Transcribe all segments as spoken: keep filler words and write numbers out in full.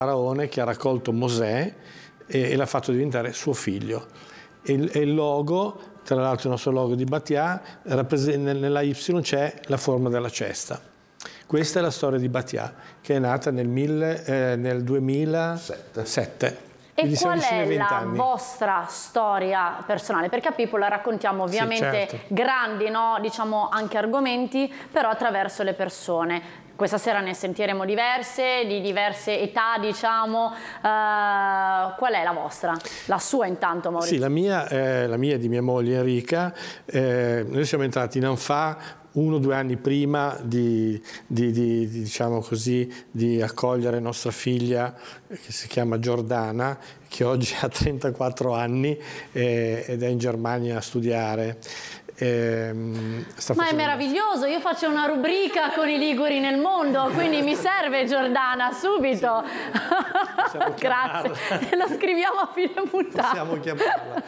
faraone che ha raccolto Mosè e, e l'ha fatto diventare suo figlio. E il, e il logo, tra l'altro il nostro logo di Battià, nella Y c'è la forma della cesta. Questa è la storia di Battià, che è nata nel, mille, eh, nel duemilasette. E qual è la vostra storia personale? Perché a Pippo la raccontiamo ovviamente sì, certo. grandi, no? Diciamo anche argomenti, però attraverso le persone. Questa sera ne sentiremo diverse, di diverse età, diciamo. Uh, qual è la vostra? La sua intanto, Maurizio? Sì, la mia, eh, la mia è di mia moglie Enrica. Eh, noi siamo entrati in Anfa uno o due anni prima di, di, di, di, diciamo così, di accogliere nostra figlia, che si chiama Giordana, che oggi ha trentaquattro anni eh, ed è in Germania a studiare. Eh, Ma è meraviglioso, io faccio una rubrica con i liguri nel mondo, quindi mi serve Giordana subito. Sì. Grazie, lo scriviamo a fine puntata. Possiamo chiamarla.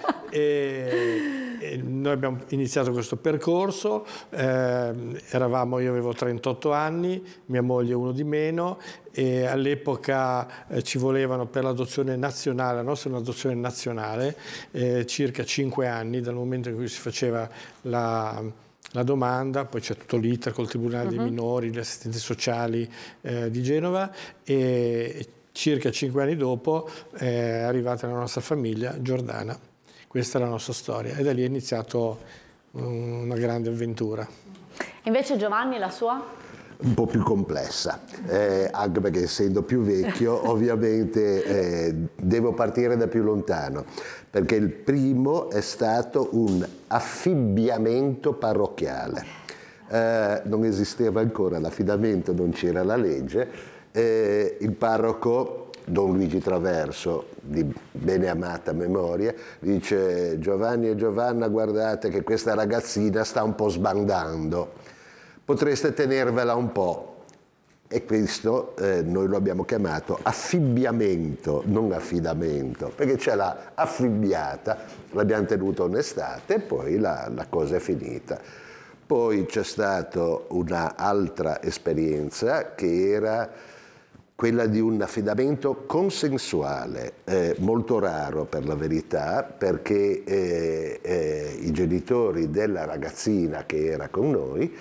E, e noi abbiamo iniziato questo percorso, eh, eravamo, io avevo trentotto anni, mia moglie uno di meno, e all'epoca eh, ci volevano per l'adozione nazionale, la nostra è un'adozione nazionale, eh, circa cinque anni dal momento in cui si faceva la, la domanda, poi c'è tutto l'iter col Tribunale uh-huh. dei minori, gli assistenti sociali eh, di Genova, e circa cinque anni dopo è arrivata la nostra famiglia, Giordana. Questa è la nostra storia e da lì è iniziato una grande avventura. Invece Giovanni, la sua? Un po' più complessa, eh, anche perché essendo più vecchio ovviamente eh, devo partire da più lontano, perché il primo è stato un affibbiamento parrocchiale. Eh, non esisteva ancora l'affidamento, non c'era la legge, eh, il parroco Don Luigi Traverso, di beneamata memoria, dice: Giovanni e Giovanna, guardate che questa ragazzina sta un po' sbandando, potreste tenervela un po'. E questo eh, noi lo abbiamo chiamato affibbiamento, non affidamento, perché ce l'ha affibbiata, l'abbiamo tenuta un'estate e poi la, la cosa è finita. Poi c'è stata un'altra esperienza che era quella di un affidamento consensuale, eh, molto raro per la verità, perché eh, eh, i genitori della ragazzina che era con noi,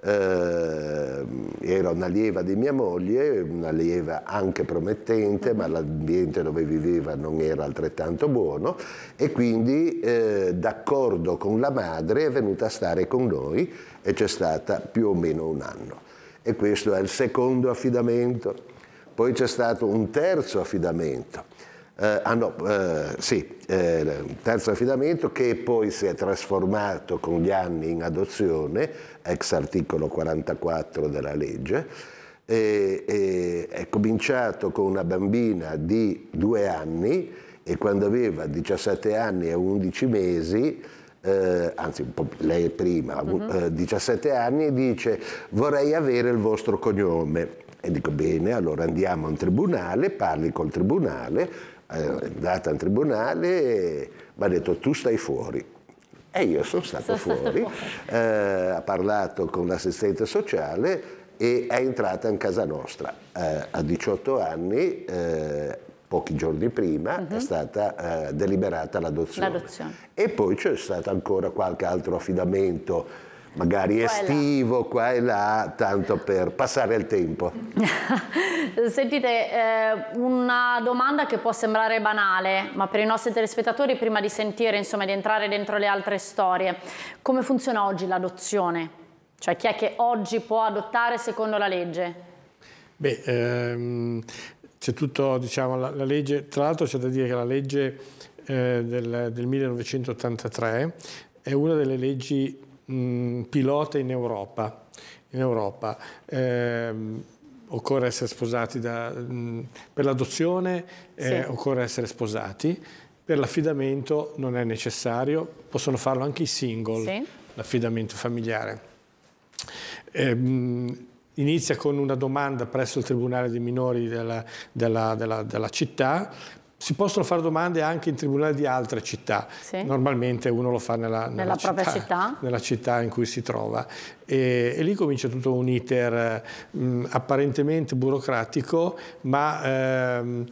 eh, era un'allieva di mia moglie, un'allieva anche promettente, ma l'ambiente dove viveva non era altrettanto buono, e quindi eh, d'accordo con la madre è venuta a stare con noi e c'è stata più o meno un anno. E questo è il secondo affidamento. Poi c'è stato un terzo affidamento, eh, ah no, eh, sì, eh, un terzo affidamento che poi si è trasformato con gli anni in adozione, ex articolo quarantaquattro della legge, e, e è cominciato con una bambina di due anni e quando aveva diciassette anni e undici mesi, eh, anzi un po' lei prima, uh-huh. eh, diciassette anni, dice: vorrei avere il vostro cognome. E dico: bene, allora andiamo in tribunale, parli col tribunale, eh, è andata in tribunale e mi ha detto: tu stai fuori. E io sono stato sono fuori, stato fuori. Eh, ha parlato con l'assistente sociale e è entrata in casa nostra. Eh, a diciotto anni, eh, pochi giorni prima, uh-huh. è stata eh, deliberata l'adozione. l'adozione. E poi c'è stato ancora qualche altro affidamento, magari qua estivo, qua e là, tanto per passare il tempo. Sentite, eh, una domanda che può sembrare banale, ma per i nostri telespettatori, prima di sentire, insomma, di entrare dentro le altre storie, come funziona oggi l'adozione? Cioè, chi è che oggi può adottare secondo la legge? Beh, ehm, c'è tutto, diciamo, la, la legge, tra l'altro c'è da dire che la legge eh, del, del millenovecentottantatré è una delle leggi pilota in Europa. In Europa eh, occorre essere sposati da, mh, per l'adozione eh, sì. occorre essere sposati, per l'affidamento non è necessario, possono farlo anche i single, sì. l'affidamento familiare. Eh, mh, inizia con una domanda presso il Tribunale dei minori della, della, della, della città. Si possono fare domande anche in tribunale di altre città, sì. normalmente uno lo fa nella, nella, nella città, propria città? nella città in cui si trova e, e lì comincia tutto un iter mh, apparentemente burocratico, ma ehm,